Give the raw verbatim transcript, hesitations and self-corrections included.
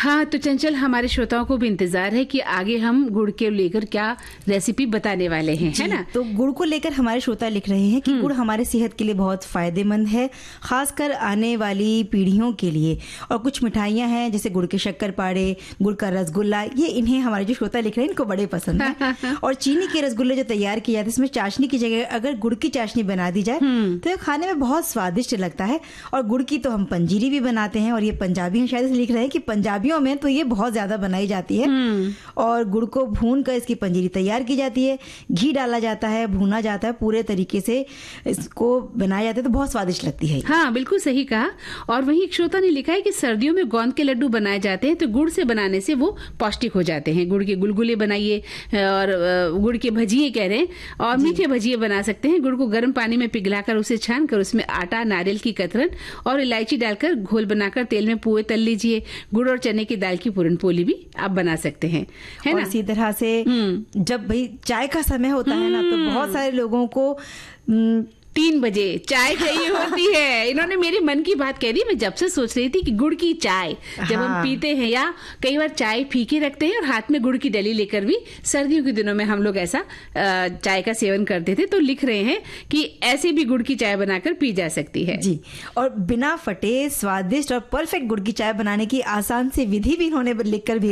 हाँ, तो चंचल, हमारे श्रोताओं को भी इंतजार है कि आगे हम गुड़ के लेकर क्या रेसिपी बताने वाले हैं, है ना? तो गुड़ को लेकर हमारे श्रोता लिख रहे हैं कि गुड़ हमारे सेहत के लिए बहुत फायदेमंद है, खासकर आने वाली पीढ़ियों के लिए। और कुछ मिठाइयां हैं जैसे गुड़ के शक्करपारे, गुड़ का रसगुल्ला, ये इन्हें हमारे जो श्रोता लिख रहे हैं इनको बड़े पसंद है। और चीनी के रसगुल्ले जो तैयार किए जाते हैं इसमें चाशनी की जगह अगर गुड़ की चाशनी बना दी जाए तो ये खाने में बहुत स्वादिष्ट लगता है। और गुड़ की तो हम पंजीरी भी बनाते हैं, और ये पंजाबी हैं शायद लिख रहे हैं कि पंजाबियों में तो ये बहुत ज्यादा बनाई जाती है। और गुड़ को भून कर इसकी पंजीरी तैयार की जाती है, घी डाला जाता है, भूना जाता है, पूरे तरीके से इसको बनाया जाता है, तो बहुत स्वादिष्ट लगती है। हाँ, बिल्कुल सही कहा। और वहीं एक श्रोता ने लिखा है कि सर्दियों में गोंद के लड्डू बनाए जाते हैं तो गुड़ से बनाने से वो पौष्टिक हो जाते हैं। गुड़ के गुलगुले बनाइए और गुड़ के भजिए कह रहे हैं, और मीठे भजिए बना सकते हैं। गुड़ को गर्म पानी में पिघलाकर उसे छान कर उसमें आटा, नारियल की कतरन और इलायची डालकर घोल बनाकर तेल में पुए तल लीजिए। गुड़ और चने की दाल की पूरन पोली भी आप बना सकते हैं, है और ना? इसी तरह से जब भाई चाय का समय होता है ना, तो बहुत सारे लोगों को तीन बजे चाय चाहिए होती है। इन्होंने मेरे मन की बात कह दी। मैं जब से सोच रही थी कि गुड़ की चाय जब हाँ। हम पीते हैं, या कई बार चाय फीकी रखते हैं और हाथ में गुड़ की डली लेकर भी सर्दियों के दिनों में हम लोग ऐसा चाय का सेवन करते थे, तो लिख रहे हैं कि ऐसे भी गुड़ की चाय बनाकर पी जा सकती है जी। और बिना फटे स्वादिष्ट और परफेक्ट गुड़ की चाय बनाने की आसान से विधि भी इन्होंने लिखकर